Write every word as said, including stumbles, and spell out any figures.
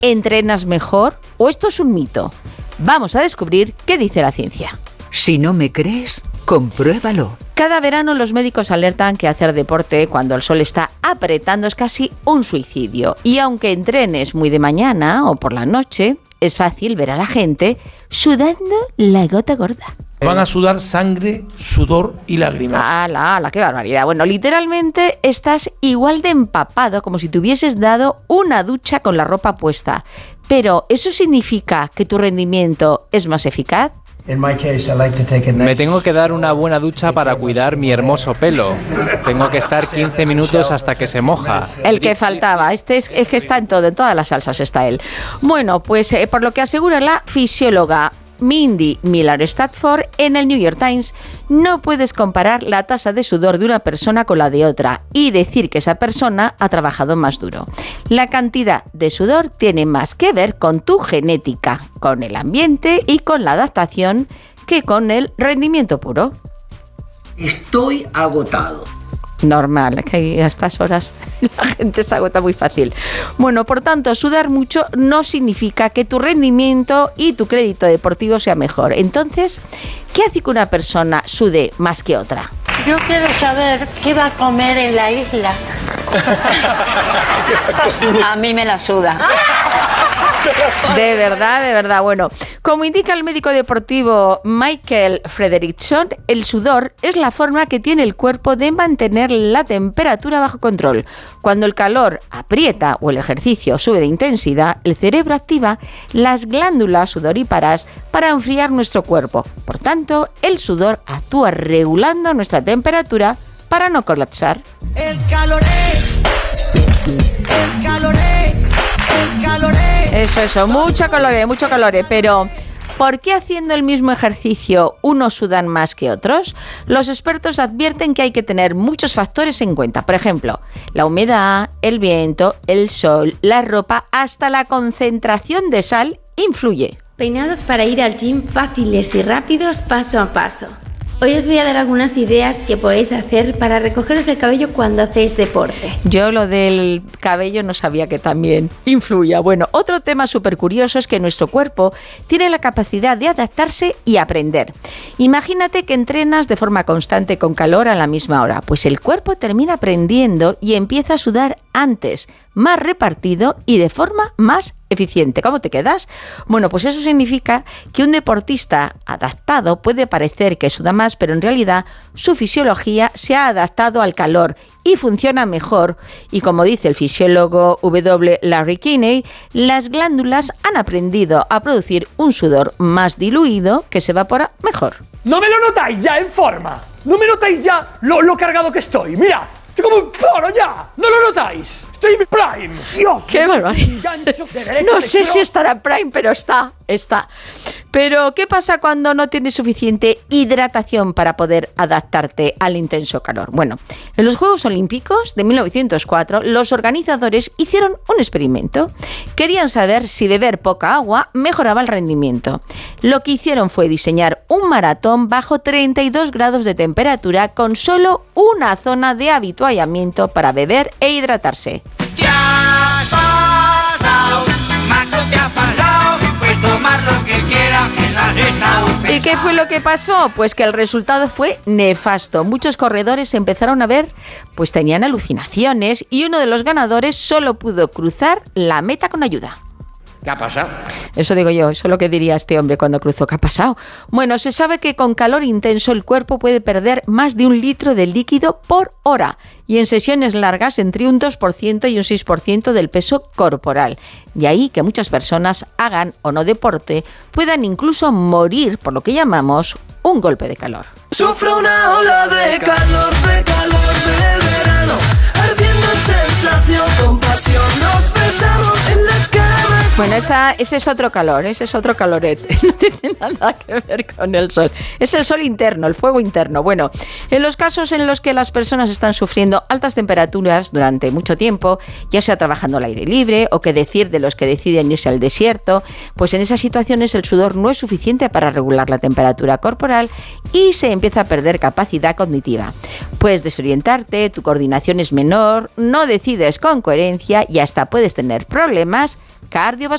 ¿Entrenas mejor o esto es un mito? Vamos a descubrir qué dice la ciencia. Si no me crees, compruébalo. Cada verano los médicos alertan que hacer deporte cuando el sol está apretando es casi un suicidio. Y aunque entrenes muy de mañana o por la noche, es fácil ver a la gente sudando la gota gorda. Van a sudar sangre, sudor y lágrimas. ¡Hala, hala! ¡Qué barbaridad! Bueno, literalmente estás igual de empapado como si te hubieses dado una ducha con la ropa puesta. Pero, ¿eso significa que tu rendimiento es más eficaz? Me tengo que dar una buena ducha para cuidar mi hermoso pelo. Tengo que estar quince minutos hasta que se moja. El que faltaba. Este es, es que está en todo, en todas las salsas está él. Bueno, pues eh, por lo que asegura la fisióloga Mindy Miller-Stafford en el New York Times, no puedes comparar la tasa de sudor de una persona con la de otra y decir que esa persona ha trabajado más duro. La cantidad de sudor tiene más que ver con tu genética, con el ambiente y con la adaptación que con el rendimiento puro. Estoy agotado. Normal, es que a estas horas la gente se agota muy fácil. Bueno, por tanto, sudar mucho no significa que tu rendimiento y tu crédito deportivo sea mejor. Entonces, ¿qué hace que una persona sude más que otra? Yo quiero saber qué va a comer en la isla. A mí me la suda. De verdad, de verdad. Bueno, como indica el médico deportivo Michael Frederickson, el sudor es la forma que tiene el cuerpo de mantener la temperatura bajo control. Cuando el calor aprieta o el ejercicio sube de intensidad, el cerebro activa las glándulas sudoríparas para enfriar nuestro cuerpo. Por tanto, el sudor actúa regulando nuestra temperatura para no colapsar. El calor es, el calor es, el calor es. Eso, eso, mucho calor, mucho calor, pero ¿por qué haciendo el mismo ejercicio unos sudan más que otros? Los expertos advierten que hay que tener muchos factores en cuenta. Por ejemplo, la humedad, el viento, el sol, la ropa, hasta la concentración de sal influye. Peinados para ir al gym fáciles y rápidos paso a paso. Hoy os voy a dar algunas ideas que podéis hacer para recogeros el cabello cuando hacéis deporte. Yo lo del cabello no sabía que también influía. Bueno, otro tema súper curioso es que nuestro cuerpo tiene la capacidad de adaptarse y aprender. Imagínate que entrenas de forma constante con calor a la misma hora. Pues el cuerpo termina aprendiendo y empieza a sudar antes, más repartido y de forma más eficiente. ¿Cómo te quedas? Bueno, pues eso significa que un deportista adaptado puede parecer que suda más, pero en realidad su fisiología se ha adaptado al calor y funciona mejor. Y como dice el fisiólogo W. Larry Kinney, las glándulas han aprendido a producir un sudor más diluido que se evapora mejor. ¿No me lo notáis ya en forma? ¿No me notáis ya lo, lo cargado que estoy? ¡Mirad! ¡Estoy como un toro ya! ¿No lo notáis? ¡Estoy en prime! ¡Dios! ¡Qué barbaridad! No sé si estará en prime, pero está, está. Pero, ¿qué pasa cuando no tienes suficiente hidratación para poder adaptarte al intenso calor? Bueno, en los Juegos Olímpicos de mil novecientos cuatro, los organizadores hicieron un experimento. Querían saber si beber poca agua mejoraba el rendimiento. Lo que hicieron fue diseñar un maratón bajo treinta y dos grados de temperatura con solo una zona de habituallamiento para beber e hidratarse. ¿Qué ha pasado? Macho, ¿qué ha pasado? Pues tomar lo que quieras, que no has estado pensando. ¿Y qué fue lo que pasó? Pues que el resultado fue nefasto. Muchos corredores empezaron a ver, pues tenían alucinaciones y uno de los ganadores solo pudo cruzar la meta con ayuda. ¿Qué ha pasado? Eso digo yo, eso es lo que diría este hombre cuando cruzó. ¿Qué ha pasado? Bueno, se sabe que con calor intenso el cuerpo puede perder más de un litro de líquido por hora y en sesiones largas entre un dos por ciento y un seis por ciento del peso corporal. De ahí que muchas personas hagan o no deporte, puedan incluso morir por lo que llamamos un golpe de calor. Sufro una ola de calor, de calor de verano, ardiendo en sensación, con pasión nos besamos en la cama. Bueno, esa, ese es otro calor, ese es otro calorete, no tiene nada que ver con el sol. Es el sol interno, el fuego interno. Bueno, en los casos en los que las personas están sufriendo altas temperaturas durante mucho tiempo, ya sea trabajando al aire libre o qué decir de los que deciden irse al desierto, pues en esas situaciones el sudor no es suficiente para regular la temperatura corporal y se empieza a perder capacidad cognitiva. Puedes desorientarte, tu coordinación es menor, no decides con coherencia y hasta puedes tener problemas cardiovasculares.